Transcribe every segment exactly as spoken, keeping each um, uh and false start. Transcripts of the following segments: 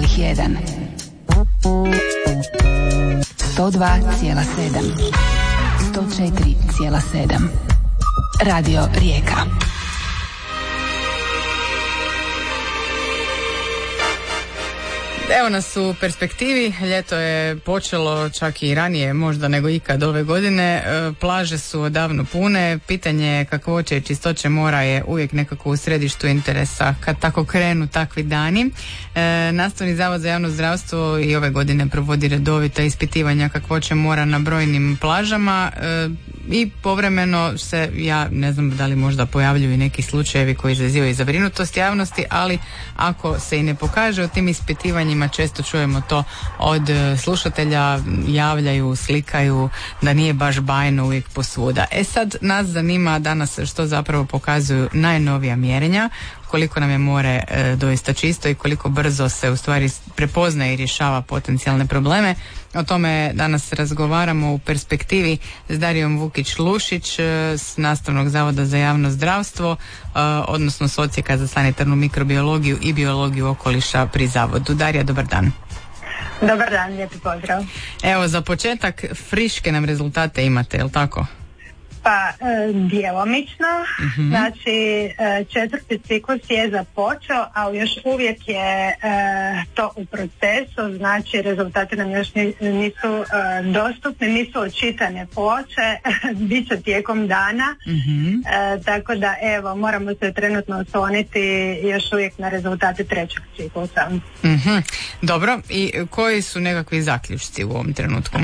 zarez jedan, sto dva zarez sedam, sto četiri zarez sedam. Radio Rijeka. Evo nas u perspektivi, ljeto je počelo čak i ranije možda nego ikad ove godine, plaže su odavno pune, pitanje kakvoće i čistoće mora je uvijek nekako u središtu interesa kad tako krenu takvi dani. E, Nastavni zavod za javno zdravstvo i ove godine provodi redovita ispitivanja kakvoće mora na brojnim plažama e, i povremeno se, ja ne znam da li možda pojavljuju neki slučajevi koji izazivaju zabrinutost javnosti, ali ako se i ne pokaže u tim ispitivanjima, često čujemo to od slušatelja, javljaju, slikaju da nije baš bajno uvijek posvuda. E sad nas zanima danas što zapravo pokazuju najnovija mjerenja, koliko nam je more e, doista čisto i koliko brzo se u stvari prepoznaje i rješava potencijalne probleme. O tome danas razgovaramo u perspektivi s Darijom Vukić-Lušić e, s Nastavnog zavoda za javno zdravstvo, e, odnosno s Odsjeka za sanitarnu mikrobiologiju i biologiju okoliša pri zavodu. Darija, dobar dan. Dobar dan, lijepi pozdrav. Evo, za početak friške nam rezultate imate, je li tako? Pa, e, djelomično, mm-hmm. znači e, četvrti ciklus je započeo, ali još uvijek je e, to u procesu, znači rezultati nam još nisu e, dostupni, nisu očitane ploče, bit će tijekom dana, mm-hmm. e, tako da evo, moramo se trenutno osloniti još uvijek na rezultate trećeg ciklusa. Mm-hmm. Dobro, i koji su nekakvi zaključci u ovom trenutku?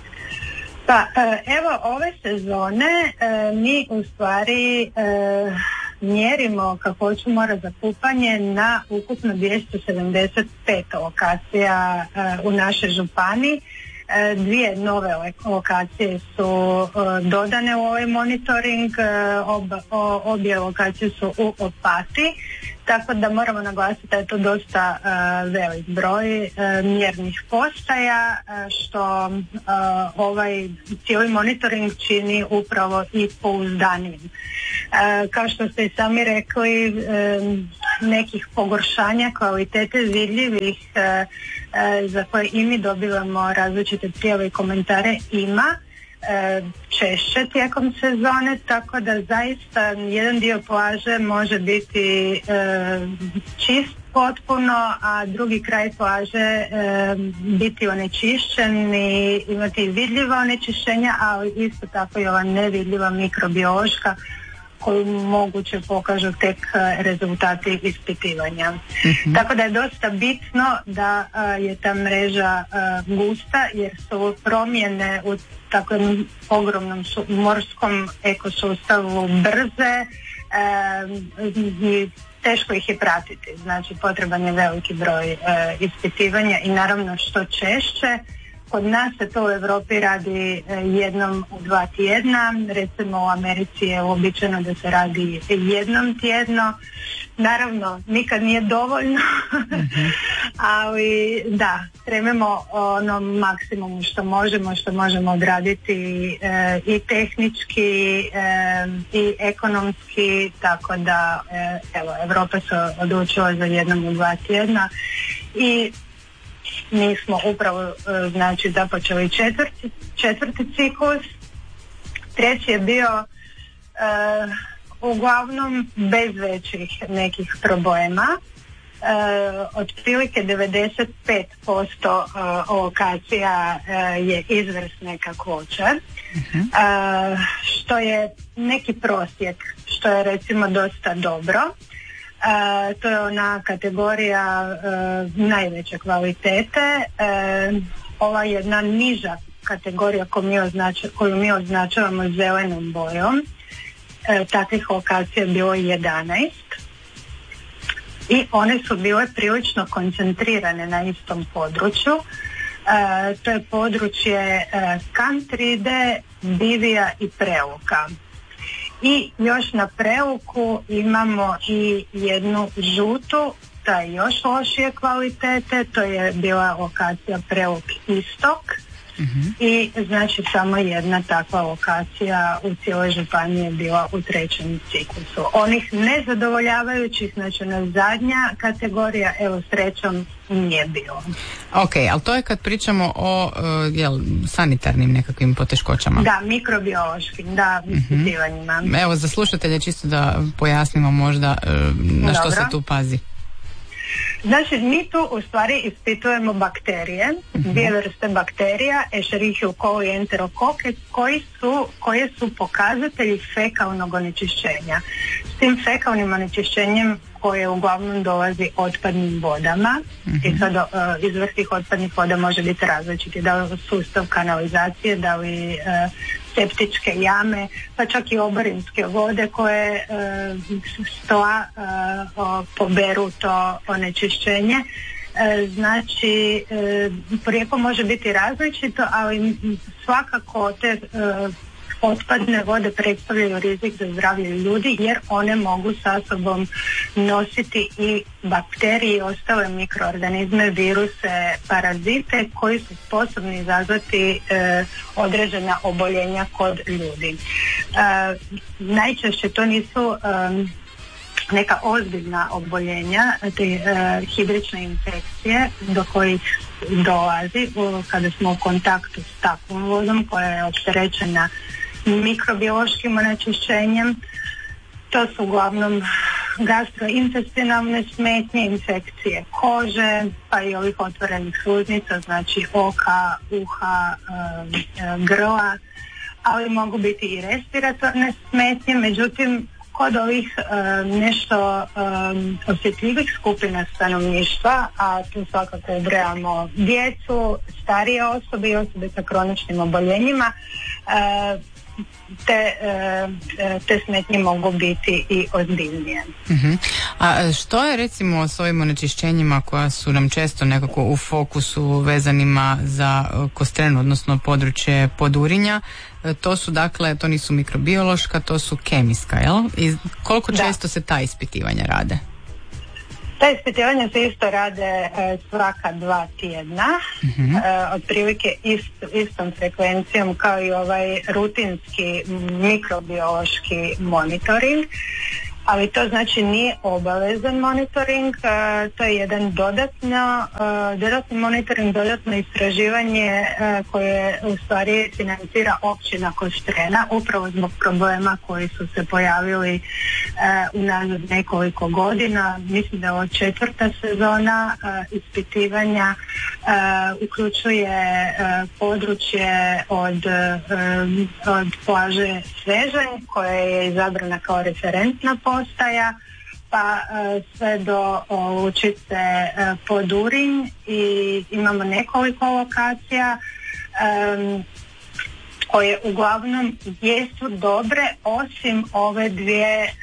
Pa evo, ove sezone mi u stvari mjerimo kakvoću mora za kupanje na ukupno dvjesto sedamdeset pet lokacija u našoj županiji. Dvije nove lokacije su dodane u ovaj monitoring, Ob, obje lokacije su u Opatiji, tako da moramo naglasiti da je to dosta uh, velik broj uh, mjernih postaja, uh, što uh, ovaj cijeli monitoring čini upravo i pouzdanijim. Uh, kao što ste i sami rekli, um, nekih pogoršanja kvalitete vidljivih uh, uh, za koje i mi dobivamo različite prijave i komentare ima češće tijekom sezone, tako da zaista jedan dio plaže može biti e, čist potpuno, a drugi kraj plaže e, biti onečišćen i imati vidljiva onečišćenja, ali isto tako i ova nevidljiva mikrobiološka koju moguće pokažu tek rezultati ispitivanja. Mm-hmm. Tako da je dosta bitno da uh, je ta mreža uh, gusta, jer su promjene u takvom ogromnom su, morskom ekosustavu brze uh, i teško ih je pratiti. Znači potreban je veliki broj uh, ispitivanja i naravno što češće. Kod nas se to u Europi radi jednom u dva tjedna, recimo u Americi je uobičajeno da se radi jednom tjedno. Naravno, nikad nije dovoljno, mm-hmm. ali da, stremimo ono maksimumu što možemo, što možemo odraditi e, i tehnički e, i ekonomski, tako da e, evo, Europa se odlučila za jednom u dva tjedna i mi smo upravo znači započeli četvrti, četvrti ciklus. Treći je bio uh, uglavnom bez većih nekih problema. Uh, otprilike devedeset pet posto uh, lokacija uh, je izvrsne kakvoće, uh-huh. uh, što je neki prosjek, što je recimo dosta dobro. Uh, to je ona kategorija uh, najveće kvalitete. Uh, ova jedna niža kategorija koju mi, označ, koju mi označavamo zelenom bojom, uh, takvih lokacija je bilo jedanaest i one su bile prilično koncentrirane na istom području. Uh, to je područje uh, Kantride, Divija i Preluka. I još na Preluku imamo i jednu žutu, ta je još lošije kvalitete, to je bila lokacija Preluk Istok. mm-hmm. i znači samo jedna takva lokacija u cijeloj županiji je bila u trećem ciklusu. Onih nezadovoljavajućih, znači na zadnja kategorija, evo srećom nije bilo. Ok, ali to je kad pričamo o uh, jel, sanitarnim nekakvim poteškoćama. Da, mikrobiološkim, da, ispitivanjima. Mm-hmm. Evo za slušatelje čisto da pojasnimo možda uh, na što Dobro. se tu pazi. Znači, mi tu u stvari ispitujemo bakterije, mm-hmm. dvije vrste bakterija, Escherichia coli i Enterokoke, koji su, koje su pokazatelji fekalnog onečišćenja. S tim fekalnim onečišćenjem koje uglavnom dolazi otpadnim vodama, mm-hmm. i sad uh, izvor tih otpadnih voda može biti različiti, da li sustav kanalizacije, da li uh, septičke jame, pa čak i oborinske vode koje uh, stoa uh, poberu to onečišćenje. Uh, znači, uh, porijeklo može biti različito, ali svakako te uh, otpadne vode predstavljaju rizik za zdravlje ljudi jer one mogu sa sobom nositi i bakterije i ostale mikroorganizme, viruse, parazite koji su sposobni izazvati e, određena oboljenja kod ljudi. E, najčešće to nisu e, neka ozbiljna oboljenja, te e, hidrične infekcije do kojih dolazi u, kada smo u kontaktu s takvom vodom koja je opterećena mikrobiološkim onečišćenjem. To su uglavnom gastrointestinalne smetnje, infekcije kože, pa i ovih otvorenih sluznica, znači oka, uha, grla, ali mogu biti i respiratorne smetnje. Međutim, kod ovih nešto osjetljivih skupina stanovništva, a tu svakako ubrajamo djecu, starije osobe i osobe sa kroničnim oboljenjima, Te, te smetnje mogu biti i ozbiljnije. Uh-huh. A što je recimo s ovim onečišćenjima koja su nam često nekako u fokusu vezanima za Kostrenu, odnosno područje Podurinja? To su dakle, to nisu mikrobiološka, to su kemijska, jel? I koliko često da. se ta ispitivanja rade? Ta ispitivanja se isto rade e, svaka dva tjedna, mm-hmm. e, otprilike ist, istom frekvencijom kao i ovaj rutinski mikrobiološki monitoring, ali to znači nije obavezan monitoring, e, to je jedan dodatno, e, dodatni monitoring, dodatno istraživanje e, koje u stvari financira općina Kostrena upravo zbog problema koji su se pojavili e, unazad nekoliko godina. Mislim da je ovo četvrta sezona e, ispitivanja, e, uključuje e, područje od, e, od plaže Svežanj koja je izabrana kao referentna postaja, pa e, sve do o, lučice e, Podurinj i imamo nekoliko lokacija e, koje uglavnom jesu dobre osim ove dvije e,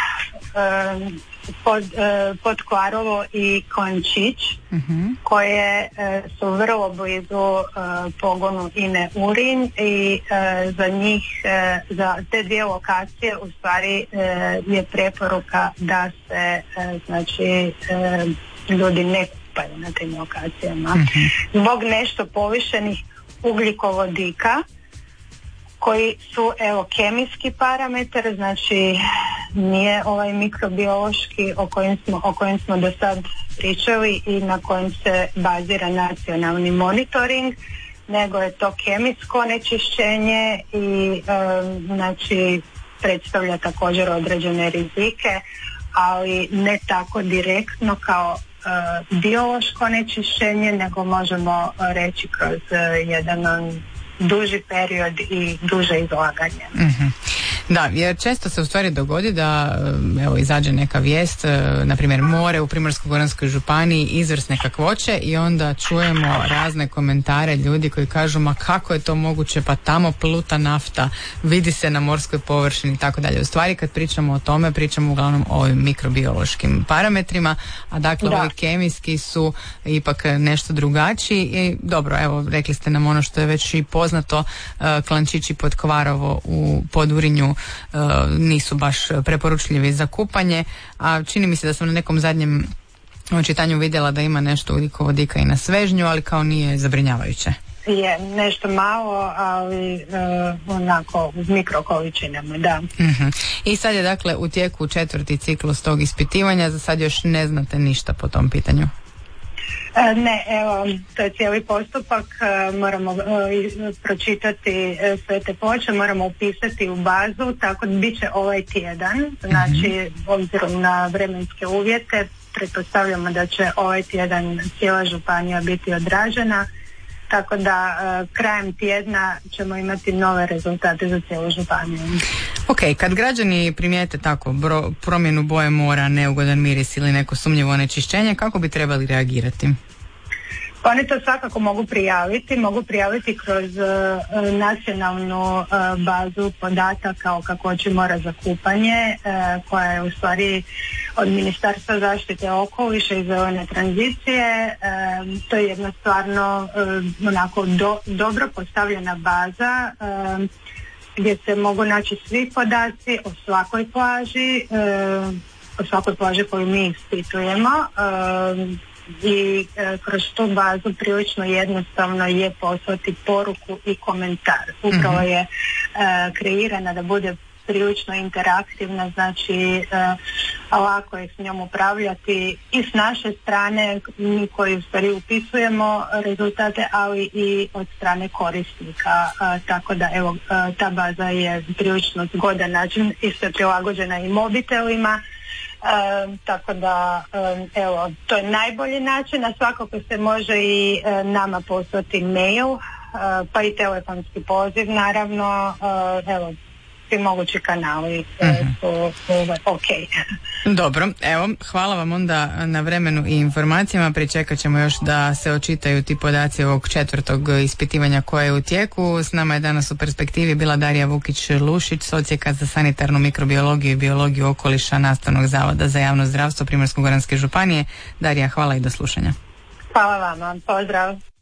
e, pod, e, Potkvarovo i Klančić, mm-hmm. koje e, su vrlo blizu e, pogonu Ine Urinj i e, za njih, e, za te dvije lokacije u stvari e, je preporuka da se e, znači e, ljudi ne kupaju na tim lokacijama mm-hmm. zbog nešto povišenih ugljikovodika koji su evo kemijski parametar, znači nije ovaj mikrobiološki o kojem smo, o kojem smo do sad pričali i na kojem se bazira nacionalni monitoring, nego je to kemijsko onečišćenje i um, znači predstavlja također određene rizike, ali ne tako direktno kao uh, biološko onečišćenje, nego možemo reći kroz uh, jedan duži period i duže izlaganje. Mm-hmm. Da, jer često se u stvari dogodi da evo izađe neka vijest, na primjer more u Primorsko-goranskoj županiji izvrsne kakvoće i onda čujemo razne komentare ljudi koji kažu ma kako je to moguće, pa tamo pluta nafta, vidi se na morskoj površini i tako dalje. U stvari kad pričamo o tome, pričamo uglavnom o ovim mikrobiološkim parametrima, a dakle da. Ovi kemijski su ipak nešto drugačiji i dobro, evo rekli ste nam ono što je već i poznato, Klančić i Potkvarovo u Podurinju nisu baš preporučljivi za kupanje, a čini mi se da sam na nekom zadnjem čitanju vidjela da ima nešto ugljikovodika i na Svežnju, ali kao nije zabrinjavajuće. je nešto malo, ali uh, onako u mikrokoličinama, da. Uh-huh. I sad je dakle u tijeku četvrti ciklus tog ispitivanja, za sad još ne znate ništa po tom pitanju? Ne, evo, to je cijeli postupak, moramo uh, pročitati sve te ploče, moramo upisati u bazu, tako da bit će ovaj tjedan, znači mm-hmm. obzirom na vremenske uvjete, pretpostavljamo da će ovaj tjedan cijela županija biti odražena, tako da uh, krajem tjedna ćemo imati nove rezultate za cijelu županiju. Ok, kad građani primijete tako bro, promjenu boje mora, neugodan miris ili neko sumnjivo onečišćenje, kako bi trebali reagirati? Pa oni to svakako mogu prijaviti, mogu prijaviti kroz uh, nacionalnu uh, bazu podataka o kakvoći mora za kupanje, uh, koja je u stvari od Ministarstva zaštite okoliša i zelene tranzicije. Uh, to je jedna stvarno uh, onako do, dobro postavljena baza uh, gdje se mogu naći svi podaci o svakoj plaži, uh, o svakoj plaži koju mi ispitujemo. Uh, i e, kroz tu bazu prilično jednostavno je poslati poruku i komentar. Upravo je e, kreirana da bude prilično interaktivna, znači e, lako je s njom upravljati i s naše strane, mi koji u stvari upisujemo rezultate, ali i od strane korisnika, e, tako da evo e, ta baza je prilično zgodan način, isto je prilagođena i mobitelima. E, tako da e, evo, to je najbolji način, a svakako se može i e, nama poslati mail, e, pa i telefonski poziv naravno, e, evo, svi mogući kanali e, su, su ok. Dobro, evo, hvala vam onda na vremenu i informacijama, pričekat ćemo još da se očitaju ti podaci ovog četvrtog ispitivanja koje je u tijeku. S nama je danas u Perspektivi bila Darija Vukić-Lušić, socijeka za sanitarnu mikrobiologiju i biologiju okoliša Nastavnog zavoda za javno zdravstvo Primorsko-goranske županije. Darija, hvala i do slušanja. Hvala vama, pozdrav.